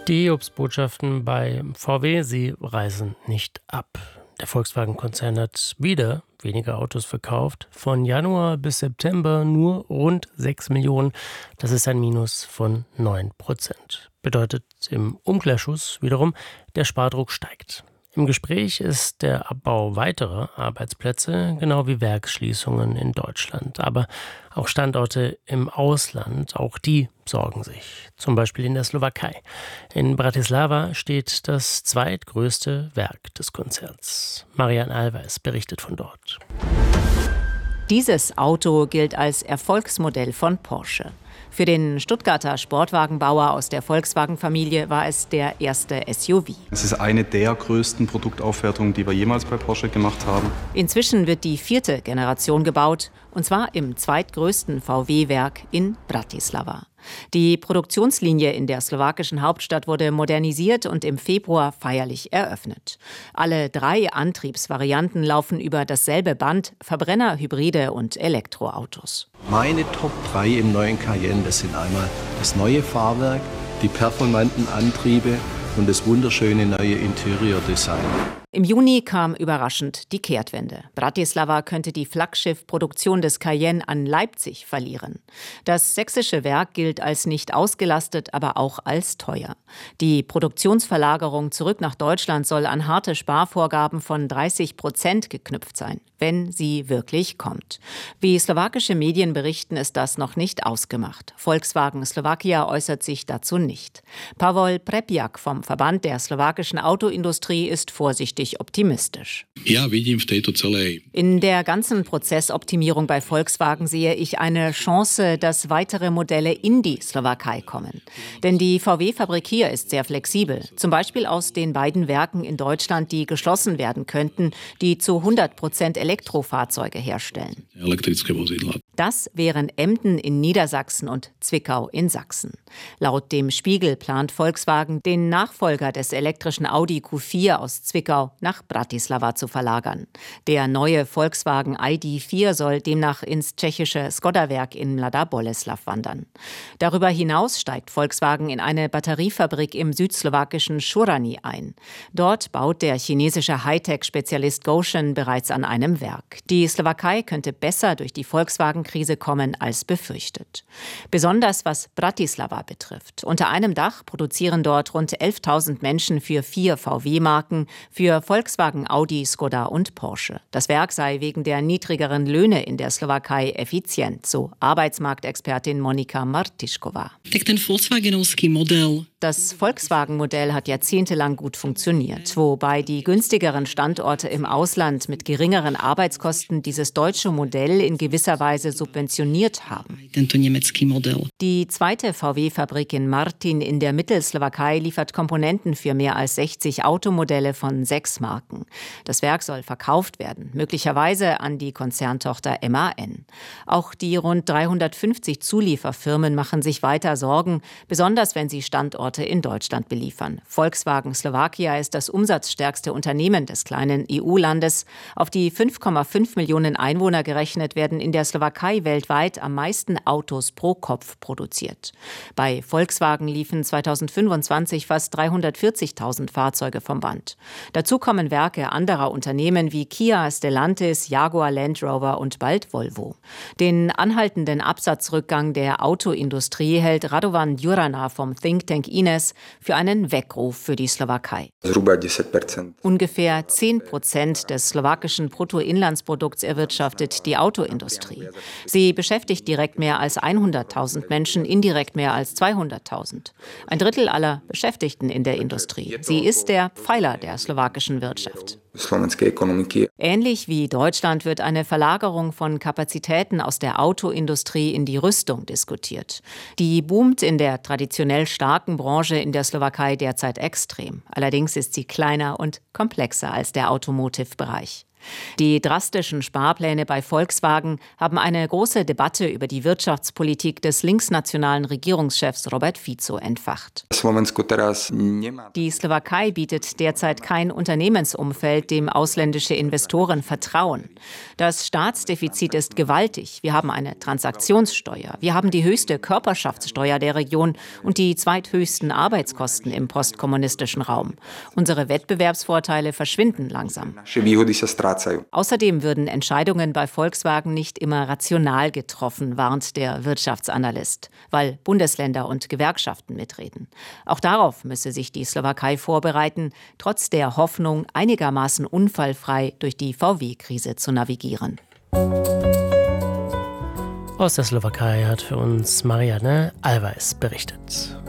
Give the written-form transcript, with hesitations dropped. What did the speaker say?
Die Hiobsbotschaften bei VW, sie reißen nicht ab. Der Volkswagen-Konzern hat wieder weniger Autos verkauft. Von Januar bis September nur rund 6 Millionen. Das ist ein Minus von 9%. Bedeutet im Umkehrschluss wiederum, der Spardruck steigt. Im Gespräch ist der Abbau weiterer Arbeitsplätze, genau wie Werksschließungen in Deutschland. Aber auch Standorte im Ausland, auch die sorgen sich. Zum Beispiel in der Slowakei. In Bratislava steht das zweitgrößte Werk des Konzerns. Marian Alweis berichtet von dort. Dieses Auto gilt als Erfolgsmodell von Porsche. Für den Stuttgarter Sportwagenbauer aus der Volkswagen-Familie war es der erste SUV. Es ist eine der größten Produktaufwertungen, die wir jemals bei Porsche gemacht haben. Inzwischen wird die 4. Generation gebaut, und zwar im zweitgrößten VW-Werk in Bratislava. Die Produktionslinie in der slowakischen Hauptstadt wurde modernisiert und im Februar feierlich eröffnet. Alle 3 Antriebsvarianten laufen über dasselbe Band: Verbrenner, Hybride und Elektroautos. Meine Top 3 im neuen Cayenne, das sind einmal das neue Fahrwerk, die performanten Antriebe und das wunderschöne neue Interior-Design. Im Juni kam überraschend die Kehrtwende. Bratislava könnte die Flaggschiff-Produktion des Cayenne an Leipzig verlieren. Das sächsische Werk gilt als nicht ausgelastet, aber auch als teuer. Die Produktionsverlagerung zurück nach Deutschland soll an harte Sparvorgaben von 30% geknüpft sein, wenn sie wirklich kommt. Wie slowakische Medien berichten, ist das noch nicht ausgemacht. Volkswagen Slowakia äußert sich dazu nicht. Pavol Prepjak vom Verband der slowakischen Autoindustrie ist vorsichtig optimistisch. In der ganzen Prozessoptimierung bei Volkswagen sehe ich eine Chance, dass weitere Modelle in die Slowakei kommen. Denn die VW-Fabrik hier ist sehr flexibel. Zum Beispiel aus den beiden Werken in Deutschland, die geschlossen werden könnten, die zu 100% Elektrofahrzeuge herstellen. Das wären Emden in Niedersachsen und Zwickau in Sachsen. Laut dem Spiegel plant Volkswagen, den Nachfolger des elektrischen Audi Q4 aus Zwickau nach Bratislava zu verlagern. Der neue Volkswagen ID.4 soll demnach ins tschechische Skoda-Werk in Mladá Boleslav wandern. Darüber hinaus steigt Volkswagen in eine Batteriefabrik im südslowakischen Šurany ein. Dort baut der chinesische Hightech-Spezialist Gotion bereits an einem Werk. Die Slowakei könnte besser durch die Volkswagen-Krise kommen als befürchtet. Besonders was Bratislava betrifft. Unter einem Dach produzieren dort rund 11.000 Menschen für 4 VW-Marken, für Volkswagen, Audi, Skoda und Porsche. Das Werk sei wegen der niedrigeren Löhne in der Slowakei effizient, so Arbeitsmarktexpertin Monika Martišková. Das Volkswagen-Modell hat jahrzehntelang gut funktioniert, wobei die günstigeren Standorte im Ausland mit geringeren Arbeitskosten dieses deutsche Modell in gewisser Weise subventioniert haben. Die zweite VW-Fabrik in Martin in der Mittelslowakei liefert Komponenten für mehr als 60 Automodelle von 6 Marken. Das Werk soll verkauft werden, möglicherweise an die Konzerntochter MAN. Auch die rund 350 Zulieferfirmen machen sich weiter Sorgen, besonders wenn sie Standorte in Deutschland beliefern. Volkswagen Slowakia ist das umsatzstärkste Unternehmen des kleinen EU-Landes. Auf die 5,5 Millionen Einwohner gerechnet werden in der Slowakei weltweit am meisten Autos pro Kopf produziert. Bei Volkswagen liefen 2025 fast 340.000 Fahrzeuge vom Band. Dazu kommen Werke anderer Unternehmen wie Kia, Stellantis, Jaguar Land Rover und bald Volvo. Den anhaltenden Absatzrückgang der Autoindustrie hält Radovan Djurana vom Think Tank Ines für einen Weckruf für die Slowakei. Ungefähr 10% des slowakischen Bruttoinlandsprodukts erwirtschaftet die Autoindustrie. Sie beschäftigt direkt mehr als 100.000 Menschen, indirekt mehr als 200.000. Ein Drittel aller Beschäftigten in der Industrie. Sie ist der Pfeiler der slowakischen Wirtschaft. Ähnlich wie Deutschland wird eine Verlagerung von Kapazitäten aus der Autoindustrie in die Rüstung diskutiert. Die boomt in der traditionell starken Branche in der Slowakei derzeit extrem. Allerdings ist sie kleiner und komplexer als der Automotive-Bereich. Die drastischen Sparpläne bei Volkswagen haben eine große Debatte über die Wirtschaftspolitik des linksnationalen Regierungschefs Robert Fico entfacht. Die Slowakei bietet derzeit kein Unternehmensumfeld, dem ausländische Investoren vertrauen. Das Staatsdefizit ist gewaltig. Wir haben eine Transaktionssteuer. Wir haben die höchste Körperschaftssteuer der Region und die zweithöchsten Arbeitskosten im postkommunistischen Raum. Unsere Wettbewerbsvorteile verschwinden langsam. Außerdem würden Entscheidungen bei Volkswagen nicht immer rational getroffen, warnt der Wirtschaftsanalyst, weil Bundesländer und Gewerkschaften mitreden. Auch darauf müsse sich die Slowakei vorbereiten, trotz der Hoffnung, einigermaßen unfallfrei durch die VW-Krise zu navigieren. Aus der Slowakei hat für uns Marianne Allweis berichtet.